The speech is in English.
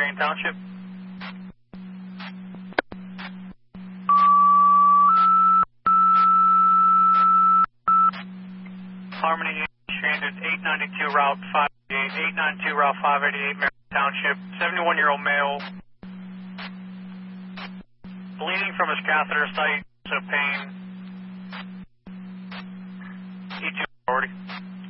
Wayne Township. Harmony Stranded 892 Route 588, 892 Route 588, Marion Township, 71-year-old male, bleeding from his catheter site, so pain, E2 priority.